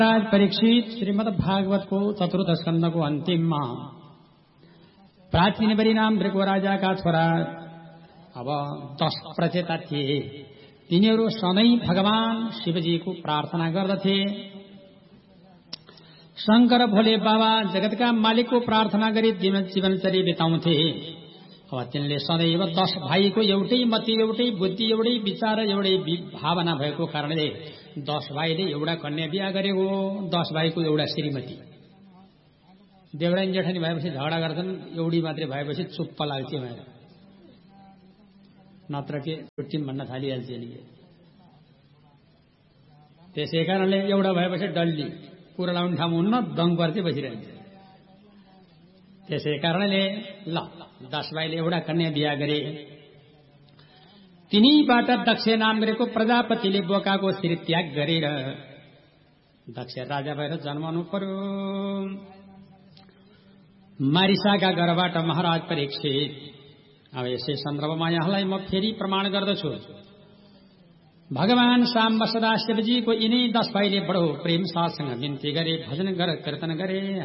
महाराज परीक्षित श्रीमद् भागवत को चतुर्थ स्कंद को अंतिम प्राचीन बरी नाम भृगु राजा का छोरा अब 10 प्रचेता थिए। तिनीहरू सधैं भगवान शिवजी को प्रार्थना गर्दथे। शंकर भोले बाबा जगतका मालिक को प्रार्थना गरी जीवनचर्या बिताउँथे। अब तिनले सदैव 10 भाइको एउटै मति, एउटै बुद्धि, एउटै विचार, एउटै भावना भएको कारणले 10 भाइले एउटा कन्या बिहा गरेको। 10 भाइको एउटा श्रीमती। देवरानी जेठानी भएपछि झगडा गर्छन्, एउटी मात्रै भएपछि चुप्प लाग्थ्यो भनेर, नत्र के छुट्टिम भन्न थालिहाल्छ नि। त्यसै कारणले एउटा भएपछि डल्ली कुरा लाउने ठाउँ हुन्न, दङ पर्दै बसिरहन्छ। त्यसै कारणले 10 भाइले एउटा कन्या बिहा गरे। तिनीबाट दक्ष नामको प्रजापतिले बोकाको शिर त्याग गरेर दक्ष राजा भएर जन्मनु पर्यो। मारिसाका घरबाट महाराज परीक्षित। अब यसै सन्दर्भमा यहाँलाई म फेरि प्रमाण गर्दछु। भगवान साम्ब सदा शिवजीको यिनै 10 भाइले बडो प्रेम साथसँग बिन्ती गरे, भजन गर, कीर्तन गरे।